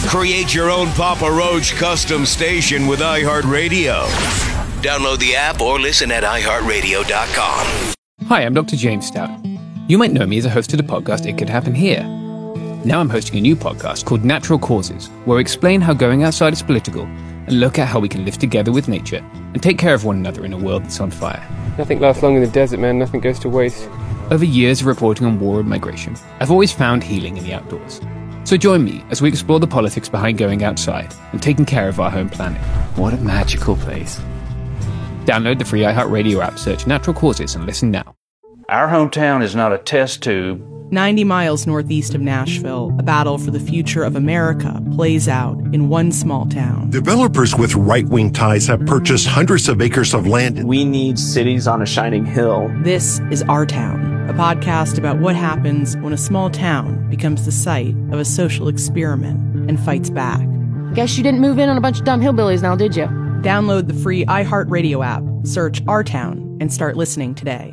Create your own Papa Roach custom station with iHeartRadio. Download the app or listen at iHeartRadio.com. Hi, I'm Dr. James Stout. You might know me as a host of the podcast It Could Happen Here. Now I'm hosting a new podcast called Natural Causes, where we explain how going outside is political and look at how we can live together with nature and take care of one another in a world that's on fire. Nothing lasts long in the desert, man. Nothing goes to waste. Over years of reporting on war and migration, I've always found healing in the outdoors. So join me as we explore the politics behind going outside and taking care of our home planet. What a magical place. Download the free iHeartRadio app, search Natural Causes, and listen now. Our hometown is not a test tube. 90 miles northeast of Nashville, a battle for the future of America plays out in one small town. Developers with right-wing ties have purchased hundreds of acres of land. We need cities on a shining hill. This is Our Town, a podcast about what happens when a small town becomes the site of a social experiment and fights back. Guess you didn't move in on a bunch of dumb hillbillies now, did you? Download the free iHeartRadio app, search Our Town, and start listening today.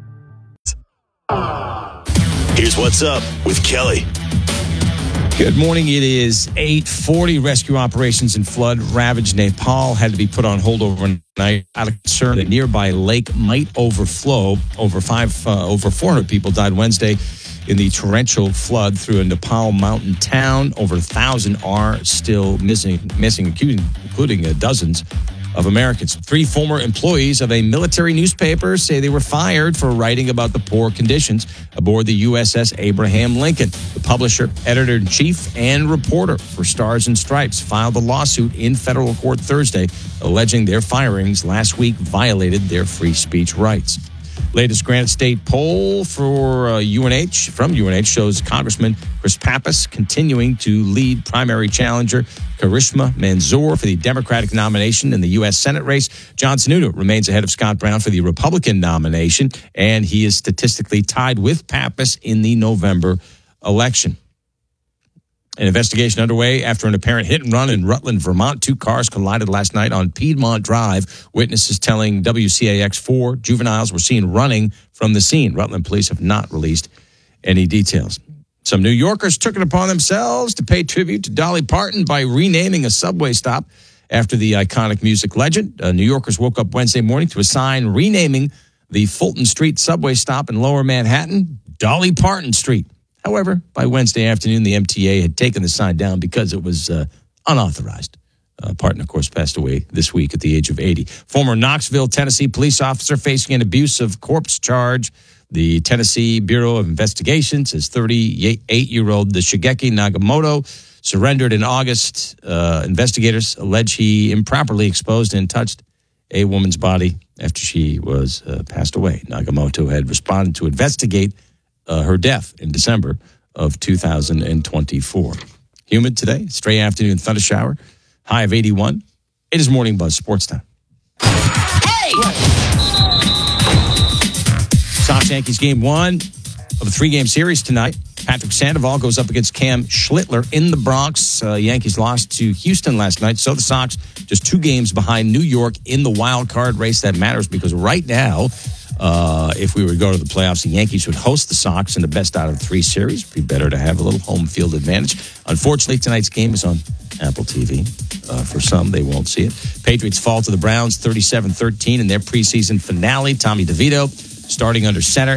Here's what's up with Kelly. Good morning. It is 8:40. Rescue operations in flood-ravaged Nepal had to be put on hold overnight out of concern that nearby lake might overflow. Over 400 people died Wednesday in the torrential flood through a Nepal mountain town. Over 1,000 are still missing, including dozens of Americans. 3 former employees of a military newspaper say they were fired for writing about the poor conditions aboard the USS Abraham Lincoln. The publisher, editor-in-chief, and reporter for Stars and Stripes filed a lawsuit in federal court Thursday, alleging their firings last week violated their free speech rights. Latest Granite State poll from UNH shows Congressman Chris Pappas continuing to lead primary challenger Karishma Manzoor for the Democratic nomination in the U.S. Senate race. John Sununu remains ahead of Scott Brown for the Republican nomination, and he is statistically tied with Pappas in the November election. An investigation underway after an apparent hit and run in Rutland, Vermont. 2 cars collided last night on Piedmont Drive. Witnesses telling WCAX 4 juveniles were seen running from the scene. Rutland police have not released any details. Some New Yorkers took it upon themselves to pay tribute to Dolly Parton by renaming a subway stop after the iconic music legend. New Yorkers woke up Wednesday morning to a sign renaming the Fulton Street subway stop in Lower Manhattan Dolly Parton Street. However, by Wednesday afternoon, the MTA had taken the sign down because it was unauthorized. Parton, of course, passed away this week at the age of 80. Former Knoxville, Tennessee police officer facing an abuse of corpse charge. The Tennessee Bureau of Investigation says 38-year-old Shigeki Nagamoto surrendered in August. Investigators allege he improperly exposed and touched a woman's body after she was passed away. Nagamoto had responded to investigate her death in December of 2024. Humid today, stray afternoon thunder shower, high of 81. It is Morning Buzz Sports Time. Hey! Sox-Yankees game 1 of a 3-game series tonight. Patrick Sandoval goes up against Cam Schlittler in the Bronx. Yankees lost to Houston last night, so the Sox just 2 games behind New York in the wild card race. That matters because right now, if we were to go to the playoffs, the Yankees would host the Sox in the best out of 3 series. It'd be better to have a little home field advantage. Unfortunately, tonight's game is on Apple TV. For some, they won't see it. Patriots fall to the Browns 37-13 in their preseason finale. Tommy DeVito starting under center.